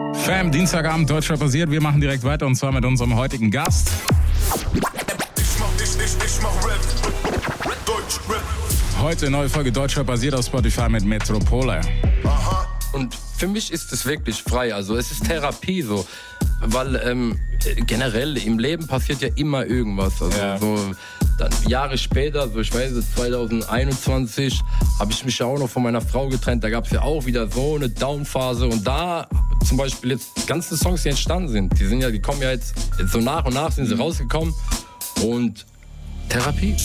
Fam, Dienstagabend, Deutschrap basiert. Wir machen direkt weiter und zwar mit unserem heutigen Gast. Ich mach Rap, Deutschrap. Heute neue Folge Deutschrap basiert auf Spotify mit Metropole. Aha. Und für mich ist es wirklich frei, also es ist Therapie so, weil generell im Leben passiert ja immer irgendwas, also so dann Jahre später, so ich weiß 2021, habe ich mich ja auch noch von meiner Frau getrennt, da gab es ja auch wieder so eine Downphase und da zum Beispiel jetzt die ganzen Songs, die entstanden sind, die kommen ja jetzt so nach und nach sind sie rausgekommen und Therapie.